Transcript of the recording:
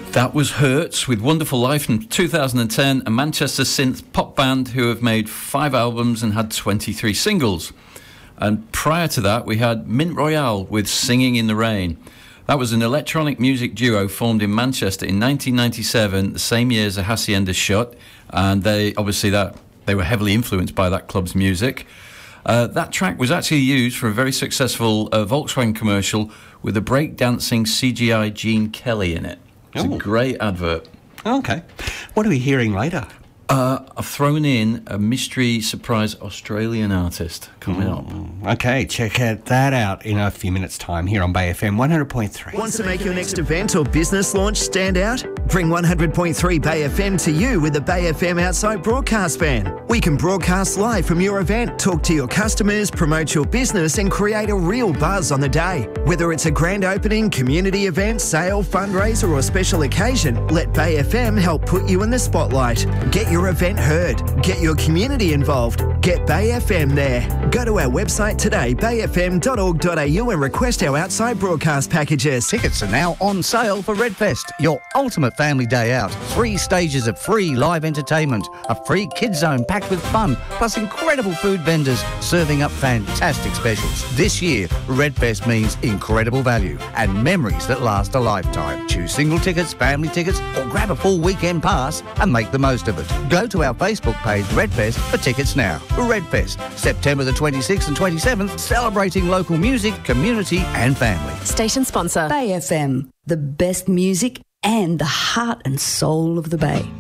That was Hertz with Wonderful Life from 2010, a Manchester synth pop band who have made 5 albums and had 23 singles. And prior to that, we had Mint Royale with Singing in the Rain. That was an electronic music duo formed in Manchester in 1997, the same year as the Hacienda shut, and they were heavily influenced by that club's music. That track was actually used for a very successful Volkswagen commercial with a breakdancing CGI Gene Kelly in it. It's a great advert. Okay. What are we hearing later? I've thrown in a mystery surprise Australian artist coming up. Okay, check that out in a few minutes' time here on Bay FM 100.3. Want to make your next event or business launch stand out? Bring 100.3 Bay FM to you with the Bay FM Outside Broadcast Van. We can broadcast live from your event, talk to your customers, promote your business and create a real buzz on the day. Whether it's a grand opening, community event, sale, fundraiser or special occasion, let Bay FM help put you in the spotlight. Get your event heard. Get your community involved. Get Bay FM there. Go to our website today, bayfm.org.au and request our outside broadcast packages. Tickets are now on sale for Redfest, your ultimate family day out. 3 stages of free live entertainment, a free kids zone packed with fun, plus incredible food vendors serving up fantastic specials. This year, Redfest means incredible value and memories that last a lifetime. Choose single tickets, family tickets, or grab a full weekend pass and make the most of it. Go to our Facebook page, Redfest, for tickets now. Redfest, September the 26th and 27th, celebrating local music, community and family. Station sponsor. Bay FM, the best music and the heart and soul of the Bay.